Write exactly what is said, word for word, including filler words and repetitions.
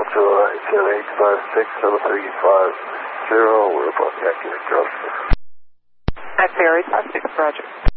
to uh, seven eight five six seven three five zero. We're broadcasting across. At Ferry five six, Roger.